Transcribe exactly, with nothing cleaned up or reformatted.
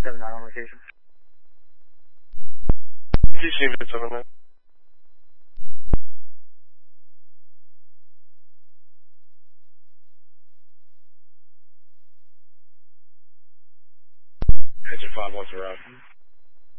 seven nine on location. He seemed at seven nine. Engine five one zero.